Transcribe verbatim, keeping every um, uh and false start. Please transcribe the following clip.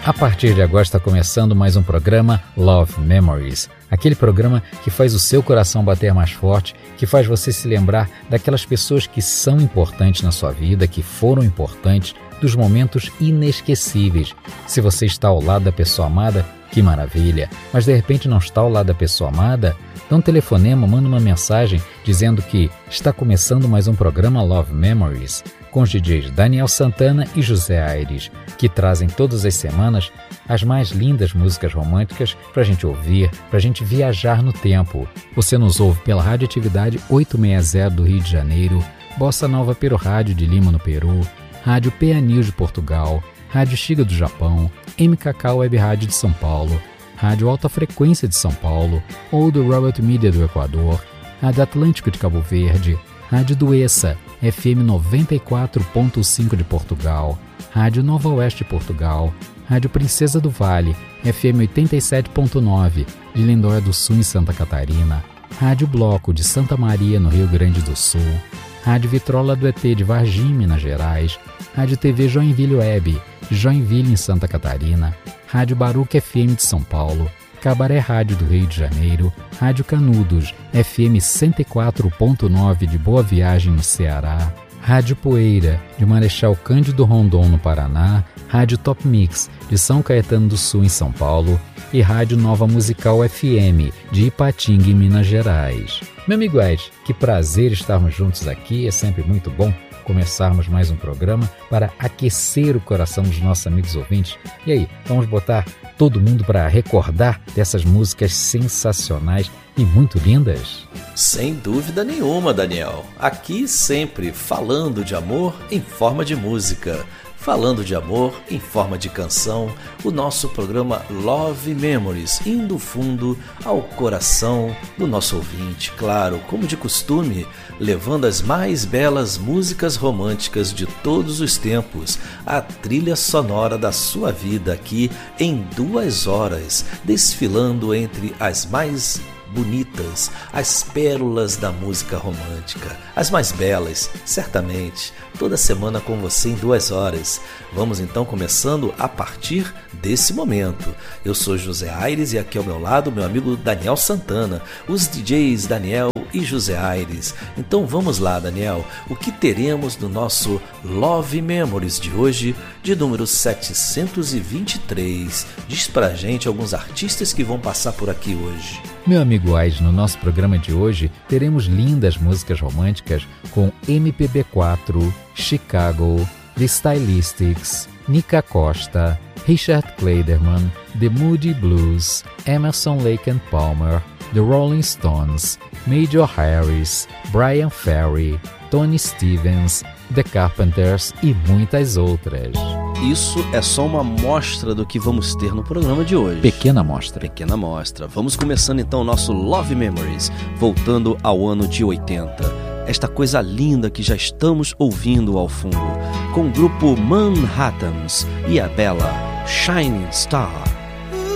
A partir de agora está começando mais um programa Love Memories, aquele programa que faz o seu coração bater mais forte, que faz você se lembrar daquelas pessoas que são importantes na sua vida, que foram importantes, dos momentos inesquecíveis. Se você está ao lado da pessoa amada, que maravilha, mas de repente não está ao lado da pessoa amada, dá um telefonema, manda uma mensagem dizendo que está começando mais um programa Love Memories, com os D Js Daniel Santana e José Aires, que trazem todas as semanas as mais lindas músicas românticas para a gente ouvir, para a gente viajar no tempo. Você nos ouve pela Radioatividade oitocentos e sessenta do Rio de Janeiro, Bossa Nova Peru Rádio de Lima, no Peru, Rádio P A News de Portugal, Rádio Xiga do Japão, M K K Web Rádio de São Paulo, Rádio Alta Frequência de São Paulo, ou do Robert Media do Equador, Rádio Atlântico de Cabo Verde, Rádio Duessa, F M noventa e quatro ponto cinco de Portugal, Rádio Nova Oeste de Portugal, Rádio Princesa do Vale, F M oitenta e sete ponto nove de Lindóia do Sul em Santa Catarina, Rádio Bloco de Santa Maria no Rio Grande do Sul, Rádio Vitrola do E T de Varginha, Minas Gerais, Rádio T V Joinville Web, Joinville em Santa Catarina, Rádio Baruca F M de São Paulo, Cabaré Rádio do Rio de Janeiro, Rádio Canudos, F M cento e quatro ponto nove de Boa Viagem no Ceará, Rádio Poeira, de Marechal Cândido Rondon no Paraná, Rádio Top Mix, de São Caetano do Sul em São Paulo e Rádio Nova Musical F M, de Ipatinga em Minas Gerais. Meu amigo Ed, que prazer estarmos juntos aqui, é sempre muito bom começarmos mais um programa para aquecer o coração dos nossos amigos ouvintes. E aí, vamos botar todo mundo para recordar dessas músicas sensacionais e muito lindas? Sem dúvida nenhuma, Daniel. Aqui sempre falando de amor em forma de música. Falando de amor em forma de canção, o nosso programa Love Memories, indo fundo ao coração do nosso ouvinte, claro, como de costume, levando as mais belas músicas românticas de todos os tempos, a trilha sonora da sua vida aqui em duas horas, desfilando entre as mais bonitas, as pérolas da música romântica, as mais belas, certamente, toda semana com você em duas horas. Vamos então começando a partir desse momento. Eu sou José Aires e aqui ao meu lado meu amigo Daniel Santana, os D Js Daniel e José Aires. Então vamos lá, Daniel, o que teremos no nosso Love Memories de hoje, de número setecentos e vinte e três? Diz pra gente alguns artistas que vão passar por aqui hoje. Meu amigo Ais, no nosso programa de hoje teremos lindas músicas românticas com M P B quatro, Chicago, The Stylistics, Nica Costa, Richard Clayderman, The Moody Blues, Emerson Lake and Palmer, The Rolling Stones, Major Harris, Brian Ferry, Tony Stevens, The Carpenters e muitas outras. Isso é só uma amostra do que vamos ter no programa de hoje. Pequena amostra. Pequena amostra. Vamos começando então o nosso Love Memories, voltando ao ano de oitenta. Esta coisa linda que já estamos ouvindo ao fundo, com o grupo Manhattans e a bela Shining Star.